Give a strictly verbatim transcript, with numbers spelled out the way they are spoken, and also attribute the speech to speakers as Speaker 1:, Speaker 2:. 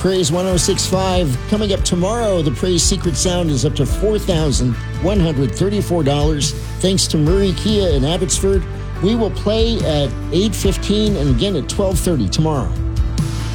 Speaker 1: Praise one oh six point five. Coming up tomorrow, the Praise Secret Sound is up to four thousand one hundred thirty-four dollars. Thanks to Murray Kia in Abbotsford. We will play at eight fifteen and again at twelve thirty tomorrow.